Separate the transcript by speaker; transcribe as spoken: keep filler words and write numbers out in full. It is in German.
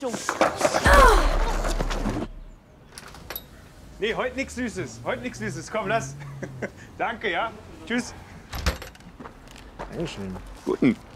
Speaker 1: Nee, heute nichts Süßes. Heute nichts Süßes. Komm, lass. Danke, ja. Tschüss.
Speaker 2: Dankeschön.
Speaker 1: Guten.